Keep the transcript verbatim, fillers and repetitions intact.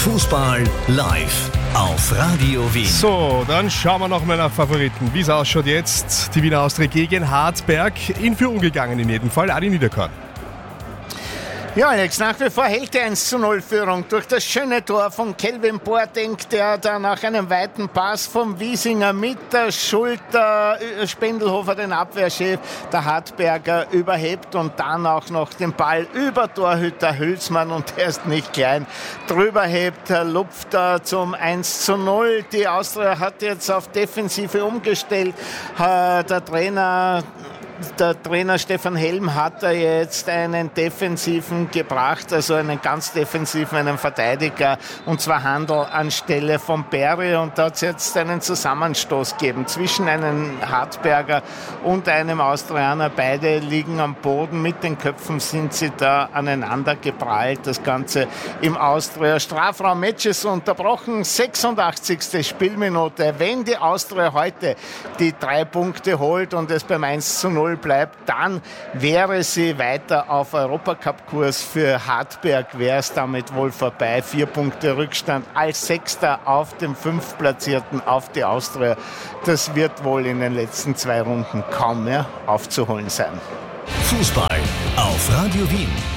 Fußball live auf Radio Wien. So, dann schauen wir nochmal nach Favoriten. Wie es ausschaut jetzt. Die Wiener Austria gegen Hartberg. In Führung gegangen in jedem Fall. Adi Niederkorn. Ja, Alex, nach wie vor hält die eins zu null Führung durch das schöne Tor von Kelvin Boateng, der da nach einem weiten Pass vom Wiesinger mit der Schulter Spendelhofer, den Abwehrchef der Hartberger, überhebt und dann auch noch den Ball über Torhüter Hülsmann, und der ist nicht klein, drüber hebt, lupft da zum eins zu null. Die Austria hat jetzt auf Defensive umgestellt. Der Trainer Der Trainer Stefan Helm hat da jetzt einen Defensiven gebracht, also einen ganz defensiven, einen Verteidiger, und zwar Handel anstelle von Berry, und da hat es jetzt einen Zusammenstoß gegeben zwischen einem Hartberger und einem Austrianer. Beide liegen am Boden, mit den Köpfen sind sie da aneinander geprallt. Das Ganze im Austria Strafraum. Match ist unterbrochen, sechsundachtzigste Spielminute. Wenn die Austria heute die drei Punkte holt und es beim eins zu null bleibt, dann wäre sie weiter auf Europacup-Kurs. Für Hartberg wäre es damit wohl vorbei. Vier Punkte Rückstand als Sechster auf dem Fünftplatzierten, auf die Austria. Das wird wohl in den letzten zwei Runden kaum mehr aufzuholen sein. Fußball auf Radio Wien.